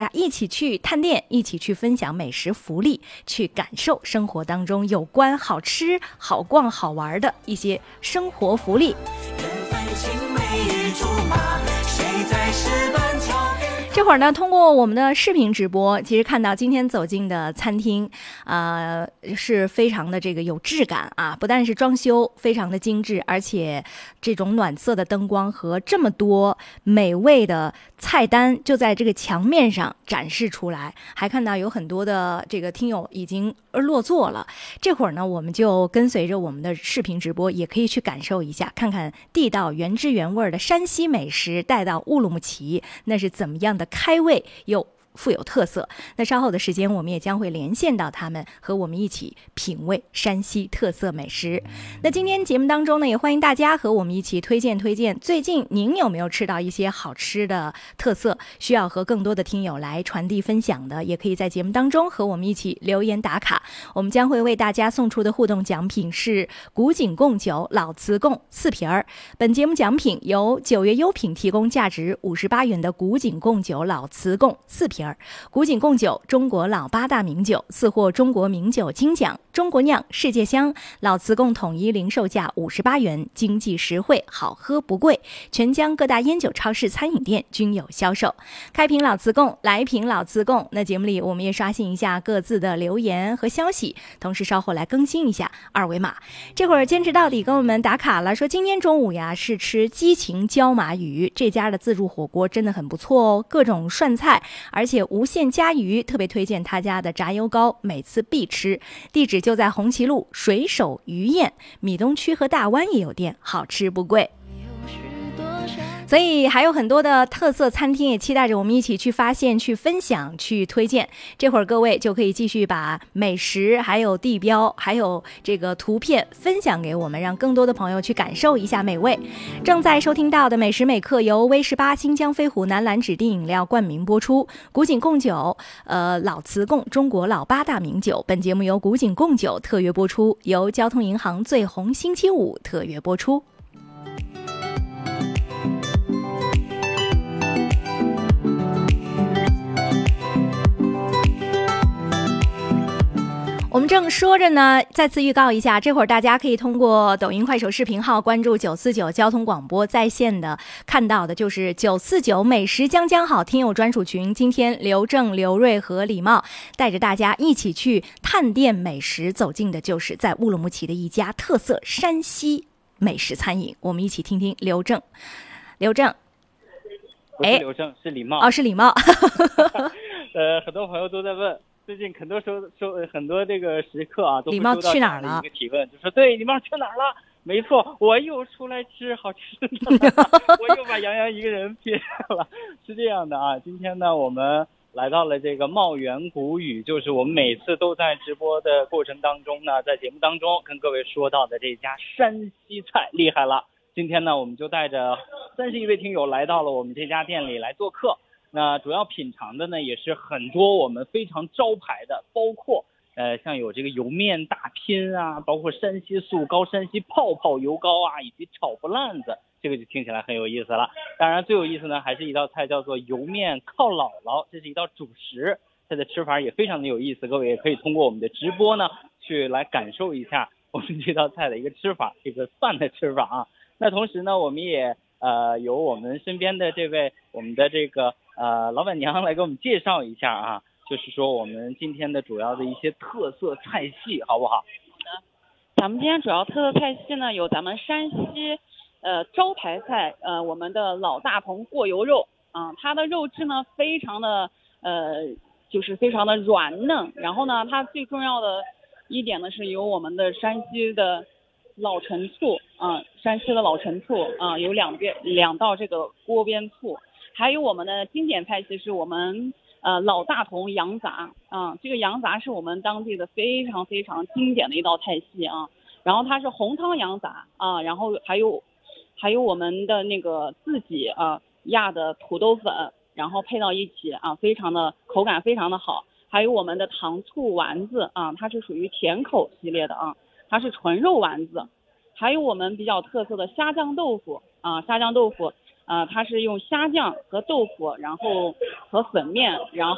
家一起去探店，一起去分享美食福利，去感受生活当中有关好吃、好逛、好玩的一些生活福利。这会儿呢，通过我们的视频直播，其实看到今天走进的餐厅，是非常的这个有质感啊！不但是装修非常的精致，而且这种暖色的灯光和这么多美味的菜单就在这个墙面上展示出来。还看到有很多的这个听友已经落座了。这会儿呢，我们就跟随着我们的视频直播，也可以去感受一下，看看地道原汁原味的山西美食带到乌鲁木齐，那是怎么样的开胃又富有特色。那稍后的时间我们也将会连线到他们，和我们一起品味山西特色美食。那今天节目当中呢，也欢迎大家和我们一起推荐最近您有没有吃到一些好吃的特色，需要和更多的听友来传递分享的，也可以在节目当中和我们一起留言打卡。我们将会为大家送出的互动奖品是古井贡酒老瓷贡4瓶儿。本节目奖品由9月优品提供价值58元的古井贡酒老瓷贡4瓶儿。古井贡酒，中国老8大名酒，4获中国名酒金奖，中国酿世界香。老瓷贡统一零售价58元，经济实惠，好喝不贵。全江各大烟酒超市、餐饮店均有销售。开瓶老瓷贡，来瓶老瓷贡。那节目里我们也刷新一下各自的留言和消息，同时稍后来更新一下二维码。这会儿坚持到底跟我们打卡了，说今天中午呀是吃激情椒麻鱼，这家的自助火锅真的很不错哦，各种涮菜，而且无限加鱼，特别推荐他家的炸油糕，每次必吃。地址就在红旗路水手鱼宴，米东区和大湾也有店，好吃不贵。所以还有很多的特色餐厅也期待着我们一起去发现、去分享、去推荐。这会儿各位就可以继续把美食还有地标还有这个图片分享给我们，让更多的朋友去感受一下美味。正在收听到的美食美课由威18新疆飞虎南蓝指定饮料冠名播出，古井贡酒老瓷贡中国老8大名酒。本节目由古井贡酒特约播出，由交通银行最红星期五特约播出。我们正说着呢，再次预告一下，这会儿大家可以通过抖音快手视频号关注949交通广播在线的，看到的就是949美食将将好听友专属群。今天刘正、刘瑞和李茂带着大家一起去探店美食，走进的就是在乌鲁木齐的一家特色山西美食餐饮。我们一起听听刘正。 不是刘正，是李茂。 哦，是李茂。 很多朋友都在问，最近很多很多这个时刻啊，都会李茂去哪儿了？一个提问，就说对，李茂去哪儿了？没错，我又出来吃好吃的，我又把杨洋一个人撇下了。是这样的啊，今天呢，我们来到了这个茂源古语，就是我们每次都在直播的过程当中呢，在节目当中跟各位说到的这家山西菜厉害了。今天呢，我们就带着31位听友来到了我们这家店里来做客。那主要品尝的呢，也是很多我们非常招牌的，包括像有这个油面大拼啊，包括山西素糕、山西泡泡油糕啊，以及炒不烂子，这个就听起来很有意思了。当然最有意思呢，还是一道菜叫做油面靠姥姥，这是一道主食，它的吃法也非常的有意思，各位也可以通过我们的直播呢，去来感受一下我们这道菜的一个吃法，这个饭的吃法啊。那同时呢，我们也由我们身边的这位我们的这个老板娘来给我们介绍一下啊，就是说我们今天的主要的一些特色菜系，好不好？ 咱们今天主要特色菜系呢，有咱们山西招牌菜我们的老大同过油肉啊，它的肉质呢非常的就是非常的软嫩，然后呢它最重要的一点呢是有我们的山西的老陈醋啊，山西的老陈醋啊，有两道这个锅边醋，还有我们的经典菜系是我们老大同羊杂啊，这个羊杂是我们当地的非常非常经典的一道菜系啊。然后它是红汤羊杂啊，然后还有我们的那个自己压的土豆粉，然后配到一起啊，非常的口感非常的好。还有我们的糖醋丸子啊，它是属于甜口系列的啊。它是纯肉丸子，还有我们比较特色的虾酱豆腐啊，虾酱豆腐它是用虾酱和豆腐，然后和粉面，然后